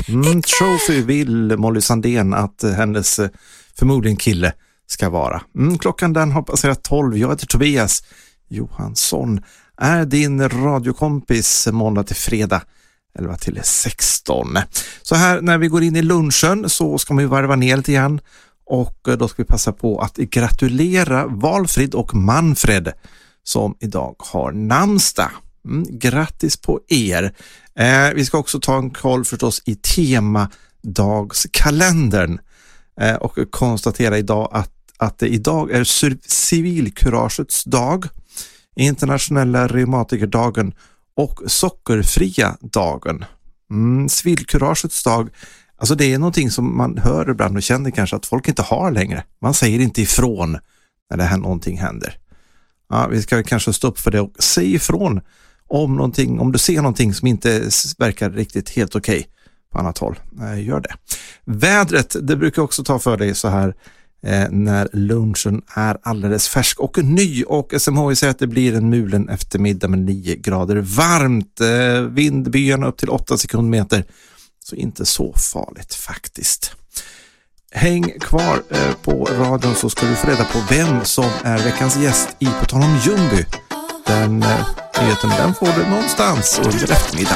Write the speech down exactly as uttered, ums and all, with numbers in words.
Mm, Trophy vill Molly Sandén att hennes förmodligen kille ska vara. Mm, klockan den har passerat tolv. Jag heter Tobias Johansson. Är din radiokompis måndag till fredag elva till sexton. Så här när vi går in i lunchen så ska man ju varva ner lite grann. Och då ska vi passa på att gratulera Valfrid och Manfred som idag har namnsdag. Mm, grattis på er. Eh, vi ska också ta en koll förstås i temadagskalendern eh, och konstatera idag att, att det idag är civilkuragets dag, internationella reumatikerdagen och sockerfria dagen. Mm, civilkuragets dag, alltså det är någonting som man hör ibland och känner kanske att folk inte har längre. Man säger inte ifrån när det här någonting händer. Ja, vi ska kanske stå upp för det och säga ifrån om någonting, om du ser någonting som inte verkar riktigt helt okej okay på annat håll. Eh, gör det. Vädret, det brukar också ta för dig så här eh, när lunchen är alldeles färsk och ny, och S M H I säger att det blir en mulen eftermiddag med nio grader varmt. Eh, vindbyarna upp till åtta sekundmeter. Så inte så farligt faktiskt. Häng kvar eh, på radion så ska du få reda på vem som är veckans gäst i På tal om Ljungby. Den eh, nyheten den får du någonstans under eftermiddag.